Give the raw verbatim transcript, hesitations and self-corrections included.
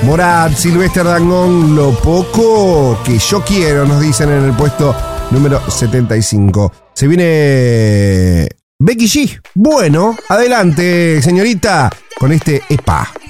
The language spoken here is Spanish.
Morat, Sylvester Dangond, lo poco que yo quiero, nos dicen en el puesto número setenta y cinco. Se viene Becky G. Bueno, adelante, señorita, con este E P A.